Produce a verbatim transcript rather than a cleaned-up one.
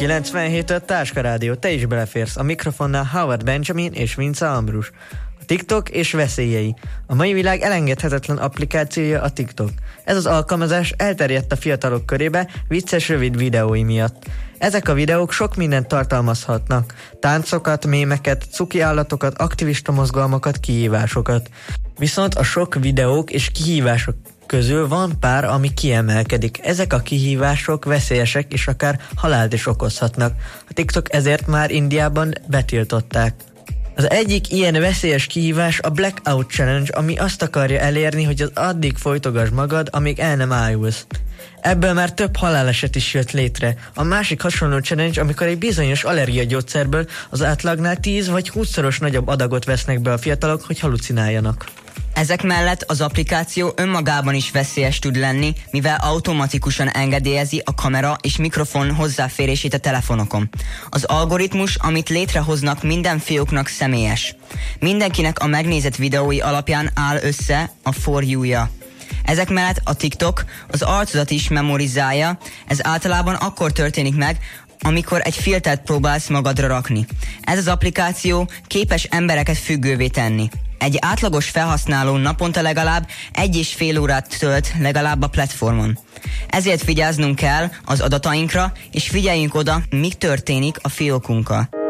kilencvenhét öt Táska Rádió, te is beleférsz. A mikrofonnál Howard Benjamin és Vince Ambrus. A TikTok és veszélyei. A mai világ elengedhetetlen applikációja a TikTok. Ez az alkalmazás elterjedt a fiatalok körébe vicces rövid videói miatt. Ezek a videók sok mindent tartalmazhatnak. Táncokat, mémeket, cuki állatokat, aktivista mozgalmakat, kihívásokat. Viszont a sok videók és kihívások közül van pár, ami kiemelkedik. Ezek a kihívások veszélyesek és akár halált is okozhatnak. A TikTok ezért már Indiában betiltották. Az egyik ilyen veszélyes kihívás a Blackout Challenge, ami azt akarja elérni, hogy az addig folytogasd magad, amíg el nem ájulsz. Ebből már több haláleset is jött létre. A másik hasonló challenge, amikor egy bizonyos allergiagyógyszerből az átlagnál tíz vagy húszszoros nagyobb adagot vesznek be a fiatalok, hogy halucináljanak. Ezek mellett az applikáció önmagában is veszélyes tud lenni, mivel automatikusan engedélyezi a kamera és mikrofon hozzáférését a telefonokon. Az algoritmus, amit létrehoznak, minden fióknak személyes. Mindenkinek a megnézett videói alapján áll össze a For You-ja. Ezek mellett a TikTok az arcodat is memorizálja, ez általában akkor történik meg, amikor egy filtert próbálsz magadra rakni. Ez az applikáció képes embereket függővé tenni. Egy átlagos felhasználó naponta legalább egy és fél órát tölt legalább a platformon. Ezért vigyáznunk kell az adatainkra, és figyeljünk oda, mi történik a fiókunkkal.